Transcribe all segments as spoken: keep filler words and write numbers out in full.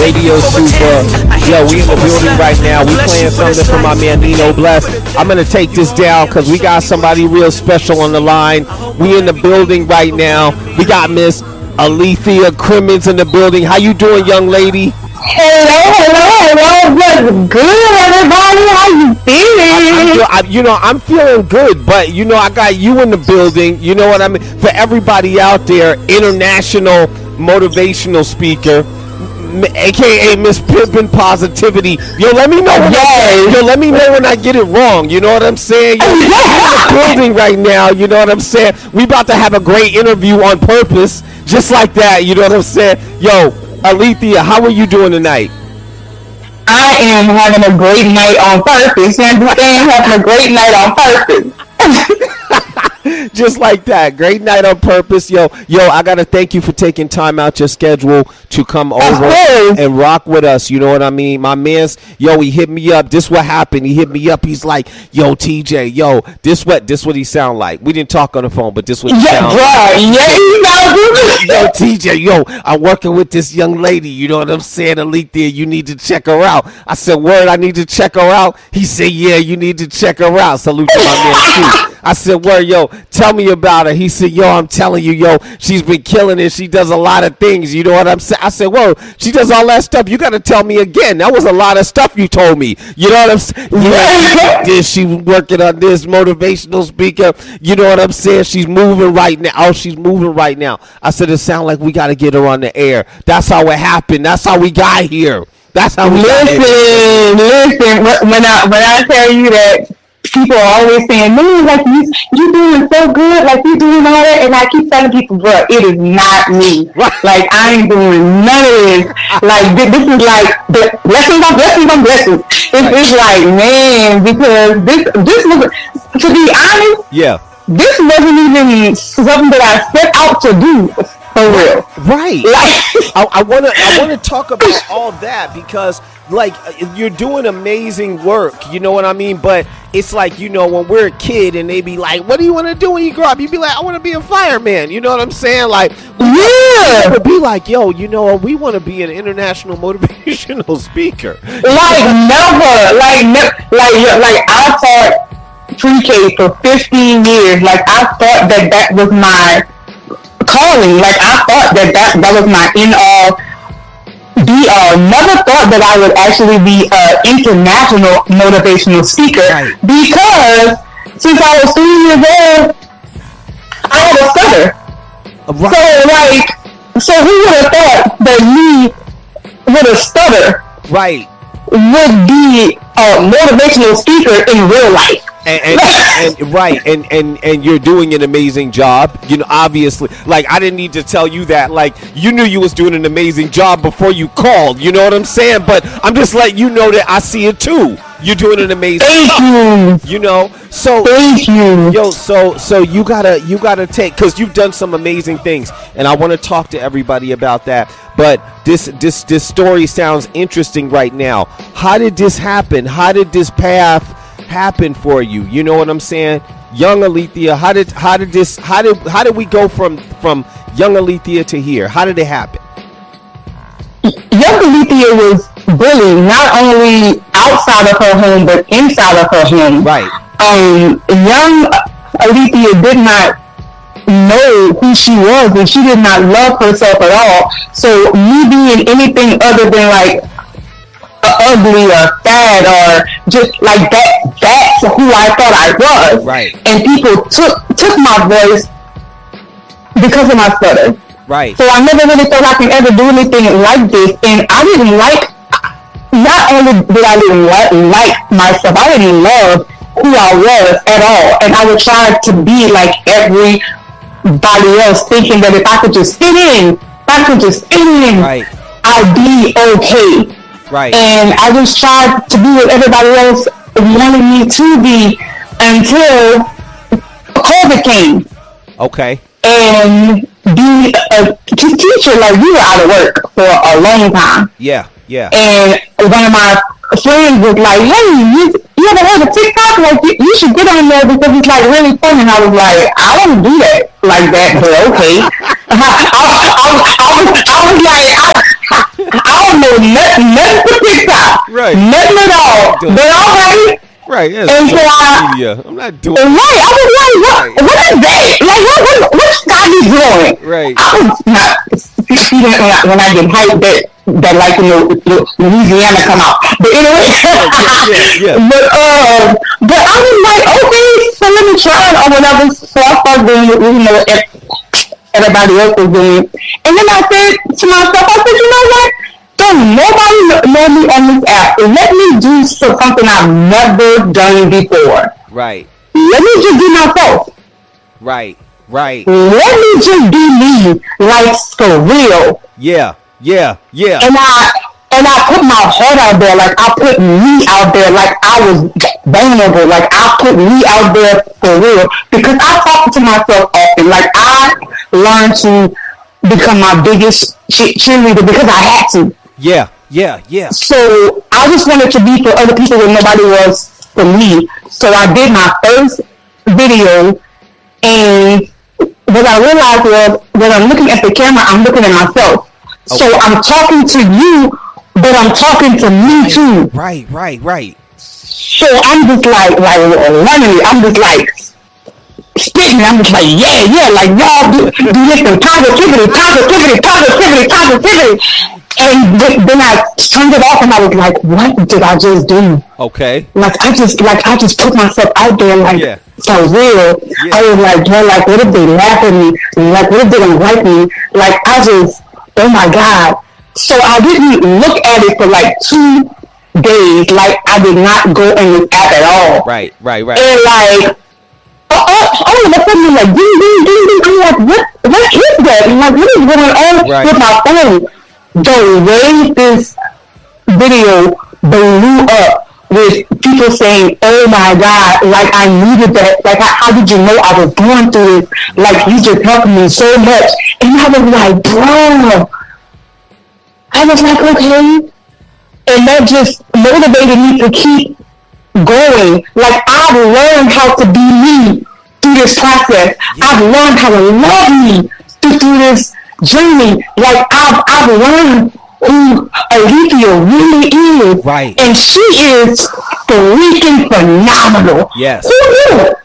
Radio Super. Yo, we in the building right now. We playing something from my man Nino Bless. I'm going to take this down because we got somebody real special on the line. We in the building right now. We got Miss Alethea Crimmins in the building. How you doing, young lady? Hello, hello, hello. What's good, everybody? How you feeling? I, I, I, you know, I'm feeling good, but, you know, I got you in the building. You know what I mean? For everybody out there, international motivational speaker, A K A Miss Pimpin' Positivity. Yo, let me know when yes. I, yo, let me know when I get it wrong. You know what I'm saying? Yo, we're in the building right now. You know what I'm saying? We about to have a great interview on purpose, just like that. You know what I'm saying? Yo, Alethea, how are you doing tonight? I am having a great night on purpose. I am having a great night on purpose. Just like that. Great night on purpose. Yo, yo, I got to thank you for taking time out your schedule to come over and rock with us. You know what I mean? My man's, yo, he hit me up. This what happened. He hit me up. He's like, yo, T J, yo, this what this what he sound like. We didn't talk on the phone, but this what he yeah, sound right. like. Yeah, you know. Yo, T J, yo, I'm working with this young lady. You know what I'm saying? Alethea, you need to check her out. I said, word, I need to check her out. He said, yeah, you need to check her out. Salute to my man, too. I said, word, yo, tell me about her. He said, yo, I'm telling you, yo, she's been killing it. She does a lot of things. You know what I'm saying? I said, whoa, she does all that stuff. You got to tell me again. That was a lot of stuff you told me. You know what I'm saying? Yeah, this, she was working on this motivational speaker. You know what I'm saying? She's moving right now. Oh, she's moving right now. I said, it sounds like we got to get her on the air. That's how it happened. That's how we got here. That's how we listen, got here. Listen, listen. When I, when I tell you that, people are always saying, man, like, you, you doing so good, like, you doing all that, and I keep telling people, bro, it is not me. Like, I ain't doing none of this. Like, this, this is like, blessings on blessings on blessings. It's, right. It's like, man, because this, this was, to be honest, yeah, this wasn't even something that I set out to do. For real. Right. Like, I, I want to I want to talk about all that because, like, you're doing amazing work. You know what I mean? But it's like, you know, when we're a kid and they be like, what do you want to do when you grow up? You be like, I want to be a fireman. You know what I'm saying? Like, yeah. Would be like, yo, you know, we want to be an international motivational speaker. Like, never. Like, ne- like, like, I taught pre-K for fifteen years. Like, I thought that that was my calling. Like, I thought that that, that was my in all be all. Never thought that I would actually be an international motivational speaker, right. Because since I was three years old, I had a stutter. Right. So like, so who would have thought that me with a stutter, right, would be a motivational speaker in real life? And, and, and right, and, and and you're doing an amazing job. You know, obviously, like, I didn't need to tell you that. Like, you knew you was doing an amazing job before you called. You know what I'm saying? But I'm just letting you know that I see it too. You're doing an amazing Thank job. You. You know, so Thank you. Yo, so so you gotta you gotta take, because you've done some amazing things, and I want to talk to everybody about that. But this this this story sounds interesting right now. How did this happen? How did this path happen for you? You know what I'm saying? Young Alethea, how did how did this how did how did we go from from young Alethea to here? How did it happen? Young Alethea was bullied not only outside of her home but inside of her home. Right. Um, young Alethea did not know who she was, and she did not love herself at all. So me being anything other than like ugly or fat or just like that, that's who I thought I was. Right. And people took took my voice because of my stutter. Right. So I never really thought I could ever do anything like this. And I didn't like, not only did I didn't like, like myself, I didn't love who I was at all. And I would try to be like everybody else, thinking that if I could just fit in, if I could just fit in, right, I'd be okay. Right. And I just tried to be what everybody else wanted me to be until COVID came. Okay. And be a t- teacher, like, we were out of work for a long time. Yeah, yeah. And one of my friends was like, hey, you, you ever heard of TikTok? Like, you, you should get on there because it's like really fun. And I was like, I don't do that like that, but okay. I, I, I, I, was, I was like, I, I don't know nothing, nothing for TikTok. Right. Nothing at all. But all right. Right, yeah. And so I, media. I'm not doing. Right, I was like, what? Right. What is that? Like, what? What? What Scott is doing? Right. I was not. See, see when, I, when I get hyped, that that like you know, Louisiana come out. But anyway, yeah, yeah, yeah. but um, but I was like, okay, so let me try it or whatever. So I started doing it, you know, everybody else was doing it, and then I said to myself, I said, you know what? Don't nobody know me on this app. Let me do something I've never done before. Right. Let me just be myself. Right. Right. Let me just be me, like for real. Yeah. Yeah. Yeah. And I and I put my heart out there, like I put me out there, like I was vulnerable, like I put me out there for real. Because I talk to myself often, like I learned to become my biggest cheerleader because I had to. Yeah, yeah, yeah. So I just wanted to be for other people when nobody was for me. So I did my first video, and what I realized was when I'm looking at the camera, I'm looking at myself. Okay. So I'm talking to you, but I'm talking to me right, too. Right, right, right. So I'm just like, like running it. I'm just like spitting. I'm just like, yeah, yeah, like y'all do, do this and positivity, positivity, positivity, positivity. And then I turned it off, and I was like, "What did I just do?" Okay. Like I just, like I just put myself out there, like yeah. for real. Yeah. I was like, "Yo, like what if they laugh at me? Like what if they don't like me? Like I just, oh my god!" So I didn't look at it for like two days. Like I did not go in this app at all. Right, right, right. And like, all, all of a sudden, I'm like, ding, ding, ding, ding. I'm like, what? What is that? I'm like, what is going on right. with my phone? The way this video blew up with people saying, "Oh my God, like I needed that. Like how, how did you know I was going through this? Like you just helped me so much." And I was like, bro, I was like, okay. And that just motivated me to keep going. Like I've learned how to be me through this process. Yeah. I've learned how to love me through, through this journey. Like I've I've learned who Alethea really is, right? And she is freaking phenomenal. Yes, yes,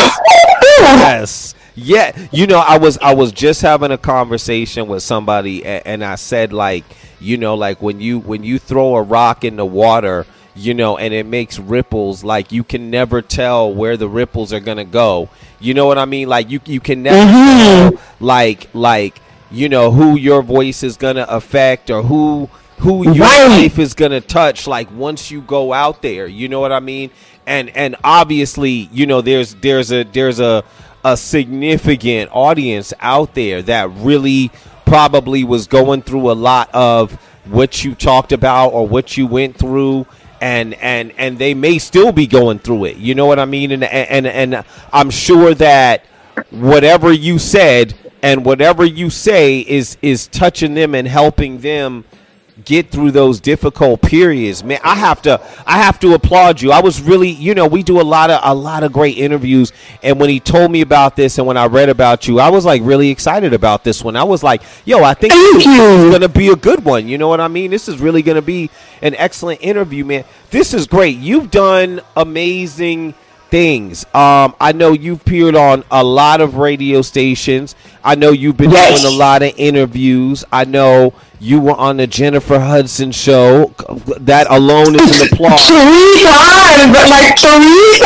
yes, yeah. You know, I was I was just having a conversation with somebody, and, and I said, like, you know, like when you when you throw a rock in the water, you know, and it makes ripples, like you can never tell where the ripples are gonna go. You know what I mean? Like you you can never mm-hmm. tell, like like. you know, who your voice is going to affect or who who your right. life is going to touch, like once you go out there, you know what I mean? And and obviously, you know, there's there's a there's a a significant audience out there that really probably was going through a lot of what you talked about or what you went through, and and and they may still be going through it. You know what I mean? And and and I'm sure that whatever you said and whatever you say is is touching them and helping them get through those difficult periods. Man, I have to I have to applaud you. I was really, you know, we do a lot of a lot of great interviews, and when he told me about this and when I read about you, I was like really excited about this one. I was like, yo, I think Thank this you. is going to be a good one. You know what I mean? This is really going to be an excellent interview, man. This is great. You've done amazing things. Um, I know you've appeared on a lot of radio stations. I know you've been yes. doing a lot of interviews. I know you were on the Jennifer Hudson show. That alone is an applause. Three times, but like three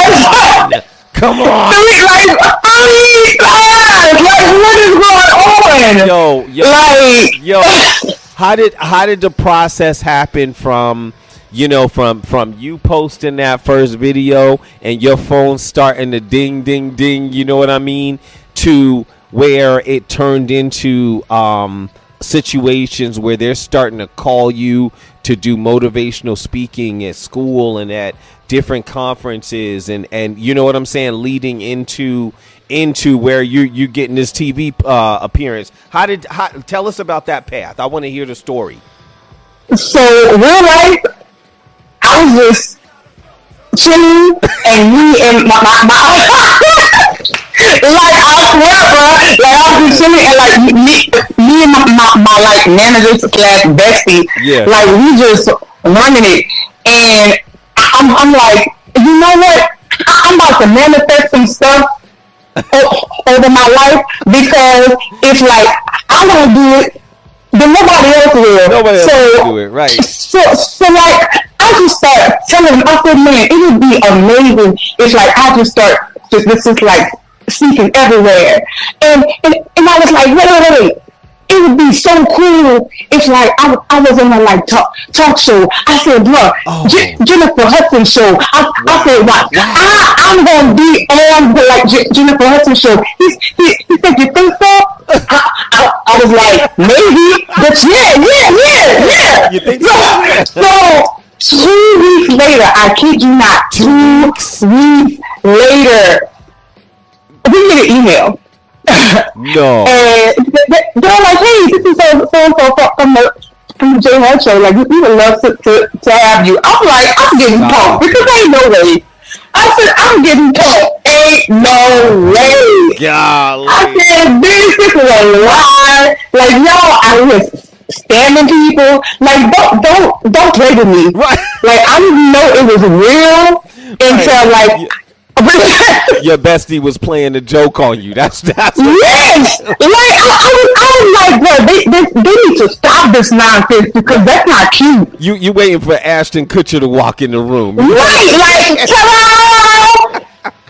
times. Come on. Three, like three times. Like what is going on? Yo, yo, like, yo. How did how did the process happen from? You know, from from you posting that first video and your phone starting to ding, ding, ding, you know what I mean, to where it turned into um, situations where they're starting to call you to do motivational speaking at school and at different conferences, and, and you know what I'm saying, leading into into where you you getting this T V uh, appearance. How did how, tell us about that path? I want to hear the story. So real life, I was just chilling, and me and my, my, my like I swear, bro, like I was just chilling, and like me, me me and my, my, my like manager slash bestie, yeah. like we just running it, and I'm I'm like, you know what? I'm about to manifest some stuff over my life because it's like I want to do it, then nobody else will. Nobody else so, will do it, right? So, so like I just start telling them, I said, man, it would be amazing if like I just start just this is like speaking everywhere, and and and I was like, wait, wait, wait. It would be so cool if, like, I, I was in a, like, talk, talk show. I said, look, oh. J- Jennifer Hudson show. I, wow. I said, wow, wow. I, I'm going to be on the, like, J- Jennifer Hudson show. He, he, he said, you think so? I, I, I was like, maybe. But, yeah, yeah, yeah, yeah. You think so? So, two weeks later, I kid you not, two, two weeks. weeks later, we get an email. No. And they're like, hey, this is so so so from the from the J Hud show. Like, we would love to, to, to have you. I'm like, I'm getting pumped because ain't no way. I said, I'm getting pumped. Ain't no way. Golly. I said, this, this is a lie. Like, y'all, I was scamming people. Like, don't don't don't play with me. Right. Like, I didn't know it was real until right. like. Yeah. Your bestie was playing a joke on you. That's that's. Yes, like I, I was, I was like, bro, they, they they need to stop this nonsense because that's not cute. You you waiting for Ashton Kutcher to walk in the room, right? Like, hello.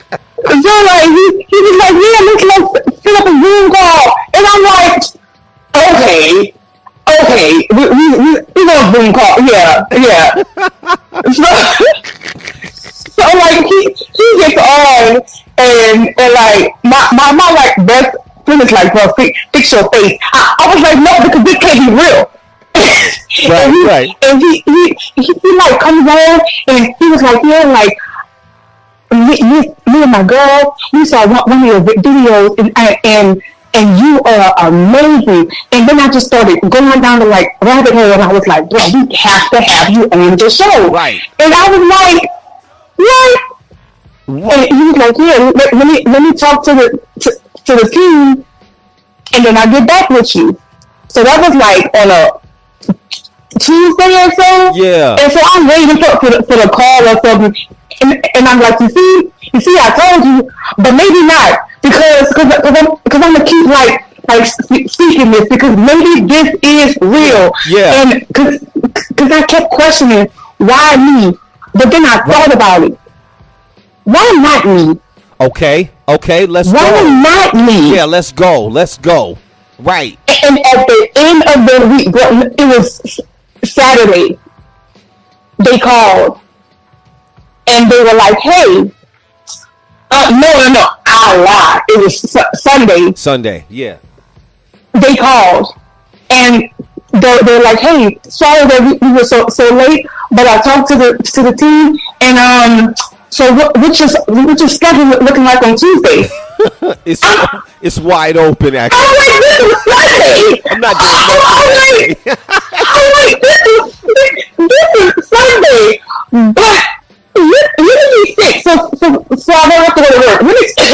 So like he he was like, yeah, let's let's set up a Zoom call, and I'm like, okay, okay, we we we, we gonna Zoom call, yeah, yeah. So. So like he he gets on and and like my my, my like best friend is like, bro, fix, fix your face. I, I was like, no, because this can't be real. Right, and he, right. And he he, he he like comes on and he was like, yeah, like me, me, me and my girl, we saw one, one of your videos and and and you are amazing. And then I just started going down the like rabbit hole and I was like, bro, we have to have you on the show. Right. And I was like, what? And he was like, yeah, let, let me let me talk to the to, to the team, and then I'll get back with you. So that was like on a Tuesday or so. Yeah. And so I'm waiting for, for, the, for the call or something, and, and I'm like, you see, you see, I told you, but maybe not because because I'm because I'm gonna keep like like speaking this because maybe this is real. Yeah. And because because I kept questioning why me. But then I right. thought about it. Why not me? Okay, okay, let's Why go. Why not me? Yeah, let's go, let's go. Right. And at the end of the week, it was Saturday, they called. And they were like, hey, uh, no, no, no, I lied. It was su- Sunday. Sunday, yeah. They called. And they're, they're like, hey, sorry that we, we were so so late, but I talked to the to the team, and um, so what, what's your what's your schedule looking like on Tuesday? it's I, it's wide open, actually. I'm like, this is Sunday. I'm not doing nothing. I'm like, this is this is Sunday, but you you can be sick, so so so I don't have to go to work.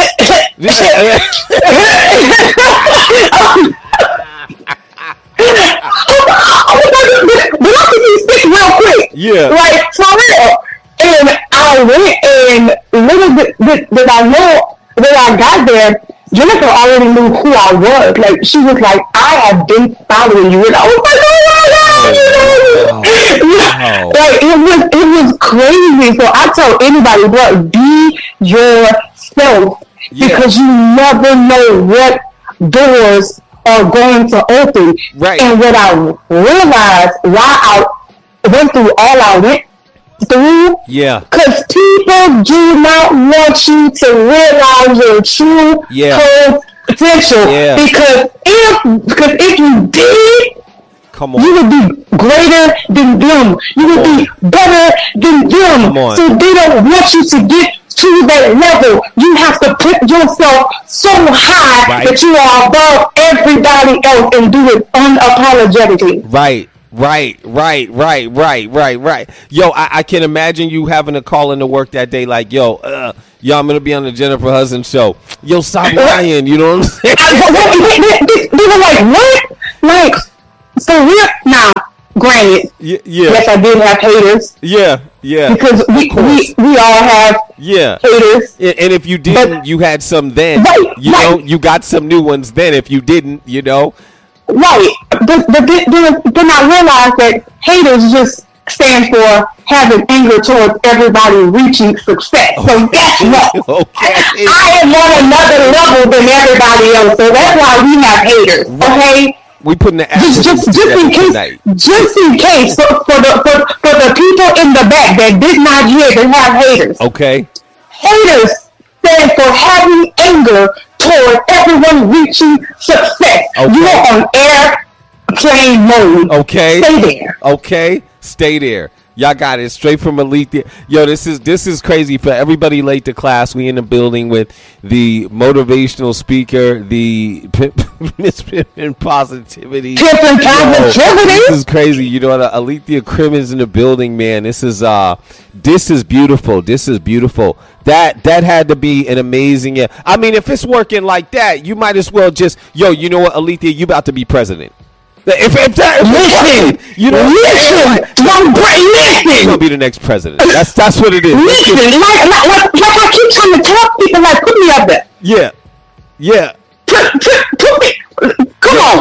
But I could be sick real quick. Yeah. Like, for real. And I went, and little bit did, did I know when I got there, Jennifer already knew who I was. Like, she was like, I have been following you. And I was like, oh my God, you know? Wow. Like, it was, it was crazy. So I tell anybody, bro, be yourself. Yeah. Because you never know what doors are going to open. Right. And what I realized why I went through all I went through, yeah, because people do not want you to realize your true yeah. potential. Yeah. Because if because if you did, come on, you would be greater than them. You would be better than them. Come on. So they don't want you to get to that level. You have to put yourself so high right. that you are above everybody else and do it unapologetically. Right. Right, right, right, right, right, right. Yo, I, I can imagine you having a call into work that day like, yo, uh, yo, I'm going to be on the Jennifer Hudson show. Yo, stop lying, you know what I'm saying? They were like, what? Like, for real. Now, granted, Yeah, yeah, yes, I did have haters yeah, yeah. because we, we, we all have Yeah. haters. And and if you didn't, But- you had some then. Right, You right. know, you got some new ones then. If you didn't, you know. Right. But, but then, then, then I realized that haters just stand for having anger towards everybody reaching success. So guess what? Okay. I am on another level than everybody else. So that's why we have haters. Okay? We putting the Just, just, just in case, tonight. just in case, for, for the for, for the people in the back that did not hear that have haters. Okay. Haters stand for having anger toward everyone reaching success. Okay. You are on airplane mode. Okay. Stay there. Okay. Stay there. Y'all got it straight from Alethea. Yo, this is this is crazy for everybody late to class. We in the building with the motivational speaker, the Miss Pimpin' Positivity. Pimpin' Positivity? Yo, this is crazy. You know what? Alethea Crim is in the building, man. This is uh, this is beautiful. This is beautiful. That that had to be an amazing. I mean, if it's working like that, you might as well just yo. You know what, Alethea? You about to be president. If, if that, if Listen, working, you know, listen, my brain, you're listen. gonna be the next president. That's that's what it is. Listen, like, like, like, like I keep trying to tell people, like, put me up there. Yeah, yeah. Put, put, put me, come on.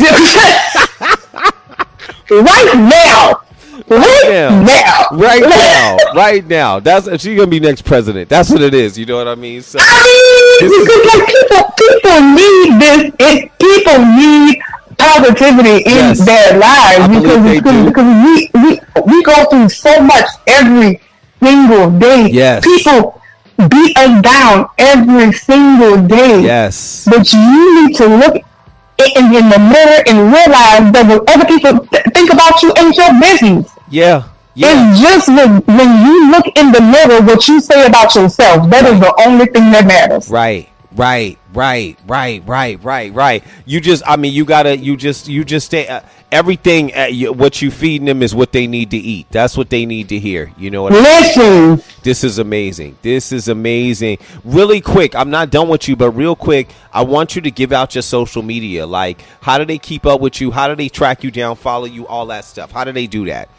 Right now. Right now. now. Right now, right now. That's she's gonna be next president. That's what it is. You know what I mean? So I mean, This is- because like people, people need this. It, people need positivity in Yes. their lives I believe because, they because, do. because we, we we go through so much every single day. Yes. People beat us down every single day. yes, But you need to look in, in the mirror and realize that when other people th- think about you ain't your business. yeah, yeah. It's just when, when you look in the mirror, what you say about yourself. That is the only thing that matters. Right, right, right, right, right, right, right. You just, I mean, you gotta, you just, you just stay. Uh, everything, uh, you, what you feeding them is what they need to eat. That's what they need to hear. You know what I mean? Listen, This is amazing. This is amazing. Really quick, I'm not done with you, but real quick, I want you to give out your social media. Like, how do they keep up with you? How do they track you down, follow you, all that stuff? How do they do that?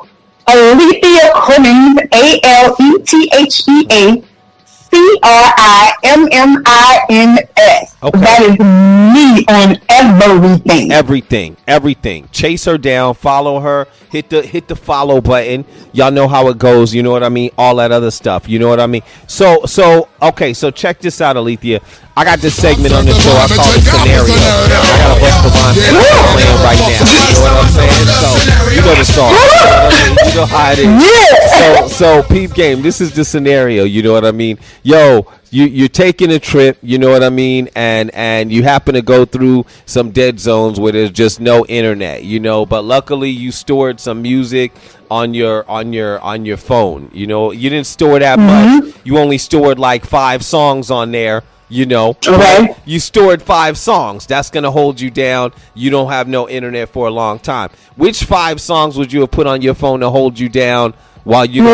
Alethea Crimmins, A L E T H E A C R I M M I N S. Okay. That is me on everything. Everything, everything. Chase her down, follow her, hit the hit the follow button. Y'all know how it goes. You know what I mean? All that other stuff. You know what I mean? So, so okay. So check this out, Alethea. I got this segment on the show. I call it Scenario. I got a West Devon playing right now. You know what I'm saying? So you know the song. You know what I mean? You know how it is. Yeah. So, so peep game. This is the scenario. You know what I mean? Yo, you you're taking a trip. You know what I mean? And and you happen to go through some dead zones where there's just no internet. You know, but luckily you stored some music on your on your on your phone. You know, you didn't store that much. You only stored like five songs on there. You know, Okay. you stored five songs. That's going to hold you down. You don't have no internet for a long time. Which five songs would you have put on your phone to hold you down while you?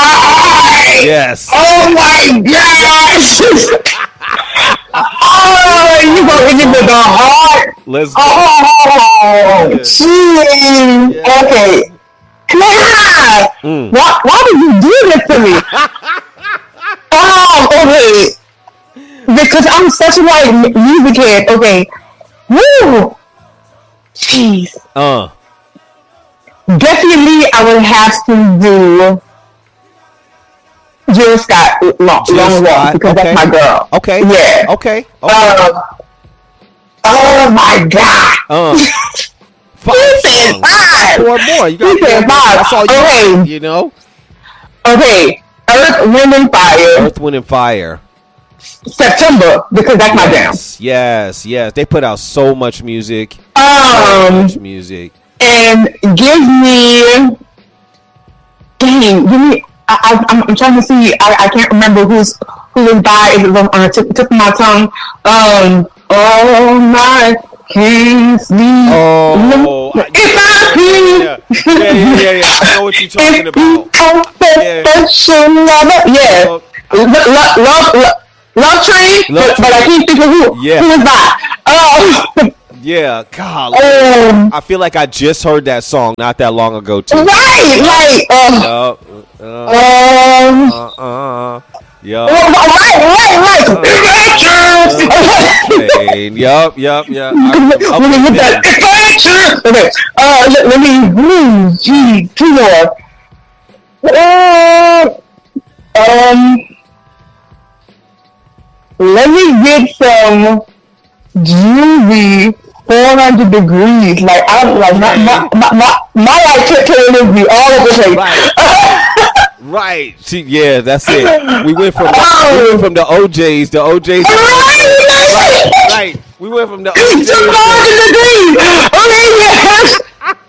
Why? Yes. Oh my gosh! Oh, you gonna get into the heart? Let's go. Oh, jeez. Yeah. Okay. Clara, Mm. why, why did you do this to me? Oh, okay. Because I'm such a like m- music head. Okay. Woo. Jeez. Uh. Definitely, I would have to do Jill Scott, Long, Jill long Scott, Walk, because okay. that's my girl. Okay. Yeah. Okay. Okay. Uh, oh my God. Uh. Five You said songs. five. Four more. You got You said four more. five. That's all you Okay. need, you know. Okay. Earth, Wind, and Fire. Earth, Wind, and Fire. September, because that's my jam. Yes. Yes. Yes. They put out so much music. So Um, much music. and give me, dang, give me. I, I, I'm, I'm trying to see. I, I can't remember who's who is by. It's on on the tip, tip of my tongue. Um, oh my, can't sleep. Oh, I- if I can. Yeah. Yeah, yeah, yeah, yeah. I know what you're talking If you about. confession lover. Yeah. Oh. Love, love, love, love train. Love but, but I Train. can't think of who. Yeah. Who is by? Oh. Yeah, God. Um, I feel like I just heard that song not that long ago too. Right, like uh, Yup. Uh, um, uh, uh, yup. right, right, right. Pain. Yup, yup, yup. Let me get that. Okay, uh, let, let me, ooh, gee, two more. Uh, um, let me get some Groovy four hundred degrees. Like, I'm like, my, my, my, my, my like, can be all over the place. Right. Right. She, yeah, that's it. We went from the, we went from the O Js, the O Js. Right, right. We went from the O Js. two hundred degrees. Okay, yes.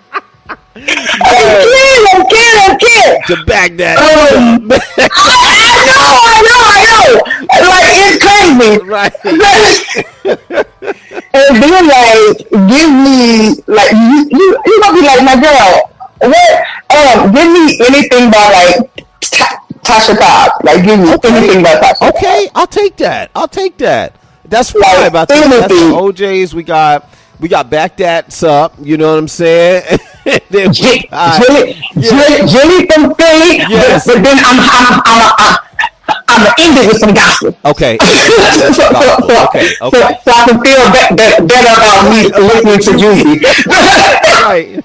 I can't, I can't, I can't. To back that. Um, I, I know, I know, I know. Like, it's crazy. Right. And then, like, give me, like, you, you, you gonna be like, my girl, what? Um, give me anything by, like, Ta- Tasha Cobb. Like, give me Okay. anything by Tasha Cobb. Okay, I'll take that. I'll take that. That's fine. Like, About that. That's anything. the O Js. We got we got back that's up. You know what I'm saying? Then we J- got- Jilly, Jilly, Jilly from Philly, Yes. but, but then I'm, I'm, I'm, I'm, I'm gonna end it with some gospel. Okay. so, so, so, Okay, so, okay. so I can feel be- be- better about me listening to Judy. Right.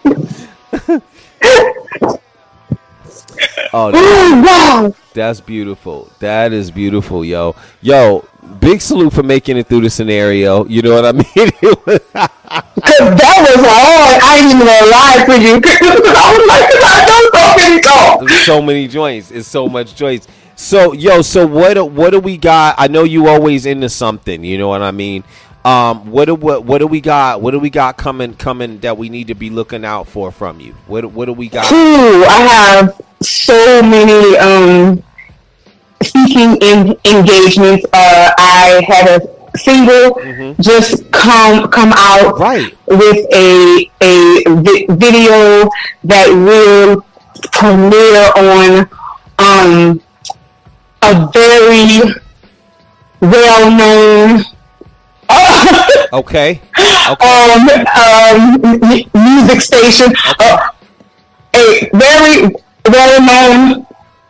Oh, that- Oh, wow. that's beautiful. That is beautiful, yo. Yo, big salute for making it through the scenario. You know what I mean? It was- Cause that was hard. I ain't even gonna lie to you. Cause I was like, cause I know so many songs. There's so many joints. It's so much joints. So, yo, so what what do we got? I know you always into something, you know what I mean? Um, what do what what do we got? What do we got coming coming that we need to be looking out for from you? What what do we got? Ooh, I have so many um speaking in engagements. Uh, I had a single Mm-hmm. just come come out Right. with a a vi- video that will premiere on um a very well known Okay. Okay. um, um, m- music station, uh, a very well-known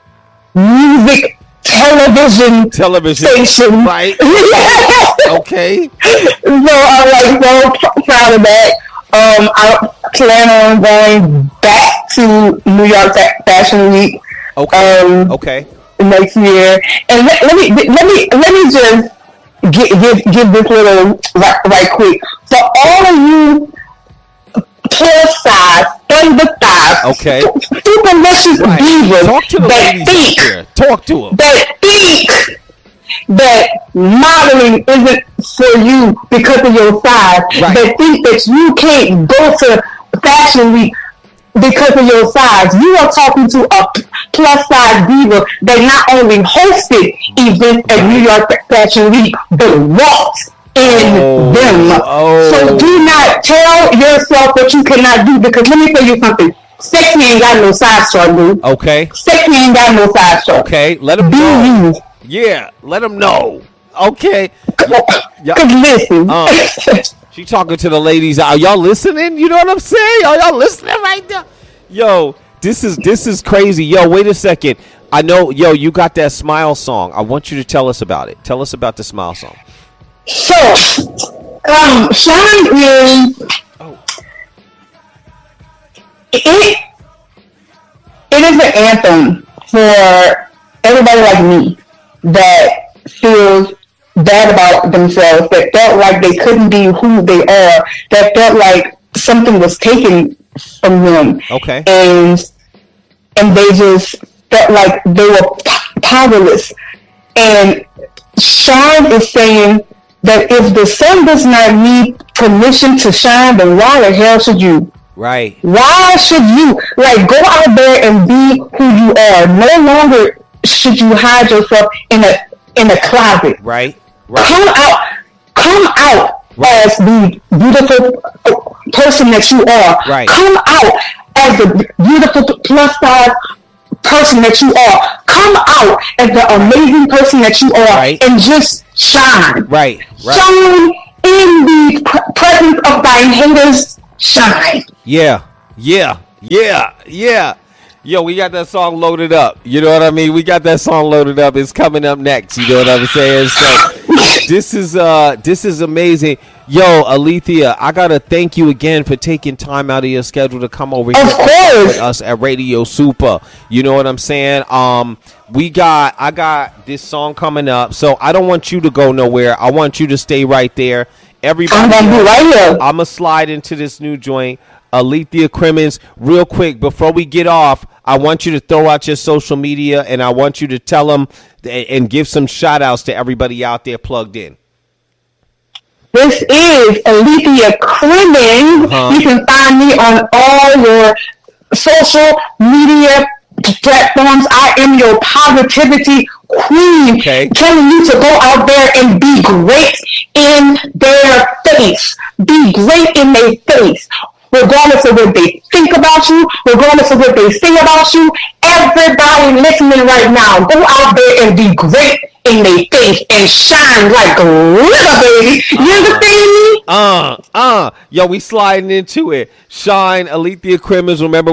music television Television. station. Right. Okay. So I'm like so pr- proud of that. Um, I plan on going back to New York Fa- Fashion Week Okay. um, Okay. next year, and let, let me let me let me just give give, give this little right, right quick for all of you plus size, thunder thighs, Okay. superlicious Right. divas Talk to the that ladies think out there. Talk to them. that think that modeling isn't for you because of your size. Right. That think that you can't go to Fashion Week because of your size. You are talking to a plus size diva that not only hosted events at New York Fashion Week, but walked in Oh, them. oh. So do not tell yourself what you cannot do, because let me tell you something. Sexy ain't got no size chart, dude. Okay. Sexy ain't got no size chart. Okay. Let them Be know. you. Yeah. Let them know. Okay. Yeah. Cause listen, Uh, She talking to the ladies. Are y'all listening? You know what I'm saying? Are y'all listening right now? Yo, this is this is crazy. Yo, wait a second. I know, yo, you got that Smile song. I want you to tell us about it. Tell us about the Smile song. so um, Shine is Oh. it. It is an anthem for everybody like me that feels bad about themselves, that felt like they couldn't be who they are, that felt like something was taken from them, Okay. and and they just felt like they were p- powerless. And Shine is saying that if the sun does not need permission to shine, then why the hell should you? Right. Why should you like go out there and be who you are? No longer should you hide yourself in a in a closet. Right. Right. Come out, come out Right. as the beautiful person that you are. Right. Come out as the beautiful plus size person that you are. Come out as the amazing person that you are, Right. and just shine. Right. Right. Shine in the pr- presence of thine haters, shine. Yeah, yeah, yeah, yeah. Yo, we got that song loaded up. You know what I mean? We got that song loaded up. It's coming up next. You know what I'm saying? So this is uh this is amazing. Yo, Alethea, I gotta thank you again for taking time out of your schedule to come over here Of course. with us at Radio Super. You know what I'm saying? Um, we got I got this song coming up, so I don't want you to go nowhere. I want you to stay right there. Everybody, I'm gonna be right here. I'm gonna slide into this new joint. Alethea Crimmins, real quick before we get off, I want you to throw out your social media and I want you to tell them and give some shout outs to everybody out there plugged in. This is Alethea Crimmins. Uh-huh. You can find me on all your social media platforms. I am your positivity queen, Okay. telling you to go out there and be great in their face. Be great in their face. Regardless of what they think about you, regardless of what they say about you, everybody listening right now, go out there and be great in their face and shine like glitter, baby. You understand me? Uh, uh, yo, we sliding into it. Shine, Alethea Crimmins. Remember,